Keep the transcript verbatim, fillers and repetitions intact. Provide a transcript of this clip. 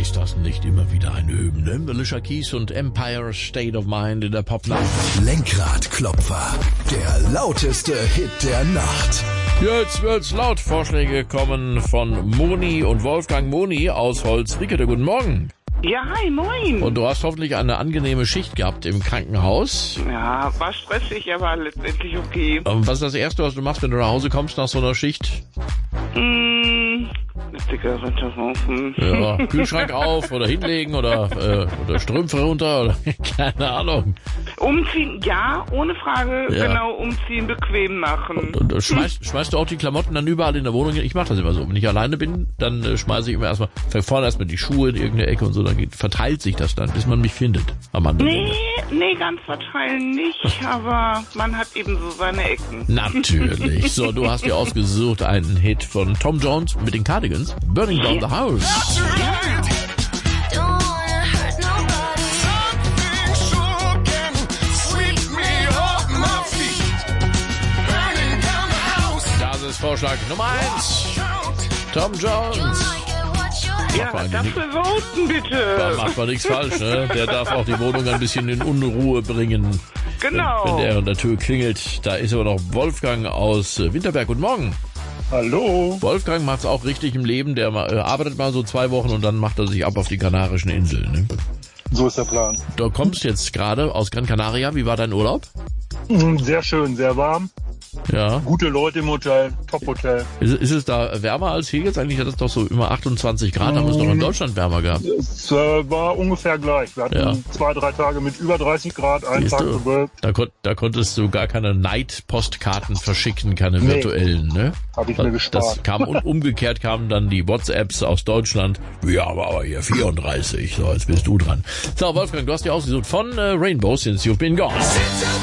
Ist das nicht immer wieder eine Hymne? Alicia Keys und Empire State of Mind in der Popnacht. Lenkradklopfer, der lauteste Hit der Nacht. Jetzt wird's laut. Vorschläge kommen von Moni und Wolfgang. Moni aus Holzwickede. Guten Morgen. Ja, hi, moin. Und du hast hoffentlich eine angenehme Schicht gehabt im Krankenhaus. Ja, war stressig, aber letztendlich okay. Und was ist das Erste, was du machst, wenn du nach Hause kommst nach so einer Schicht? Mmh, eine Zigarette rauchen. Ja, Kühlschrank auf oder hinlegen oder, äh, oder Strümpfe runter oder keine Ahnung. Umziehen, ja, ohne Frage. Ja. Genau, umziehen, bequem machen. Und, und, und schmeißt, schmeißt du auch die Klamotten dann überall in der Wohnung hin? Ich mache das immer so. Wenn ich alleine bin, dann äh, schmeiße ich immer erstmal, vorne erstmal die Schuhe in irgendeine Ecke und so, dann geht, verteilt sich das dann, bis man mich findet. Am anderen Nee, Ende. nee, ganz verteilen nicht, aber man hat eben so seine Ecken. Natürlich. So, du hast dir ausgesucht einen Hit von Tom Jones mit den Cardigans. Burning Down the House. Das ist Vorschlag Nummer eins. Tom Jones. Ja, dafür voten bitte. Da macht man nichts falsch, ne? Der darf auch die Wohnung ein bisschen in Unruhe bringen. Genau. Wenn, wenn der an der Tür klingelt. Da ist aber noch Wolfgang aus Winterberg. Guten Morgen. Hallo. Wolfgang macht's auch richtig im Leben. Der äh, arbeitet mal so zwei Wochen und dann macht er sich ab auf die Kanarischen Inseln. Ne? So ist der Plan. Du kommst jetzt gerade aus Gran Canaria. Wie war dein Urlaub? Sehr schön, sehr warm. Ja. Gute Leute im Hotel, Top-Hotel. Ist, ist es da wärmer als hier jetzt? Eigentlich hat es doch so immer achtundzwanzig Grad. Haben wir es doch in Deutschland wärmer gehabt. Es äh, war ungefähr gleich. Wir hatten Ja. zwei, drei Tage mit über dreißig Grad, einen Siehst Tag du? bewölkt. Da, kon da konntest du gar keine Night-Postkarten verschicken, keine Nee. virtuellen, ne? Hab ich das, mir gespart. Das kam und umgekehrt kamen dann die WhatsApps aus Deutschland. Ja, aber, aber hier vierunddreißig. So, jetzt bist du dran. So, Wolfgang, du hast dir ausgesucht von äh, Rainbow Since You've Been Gone.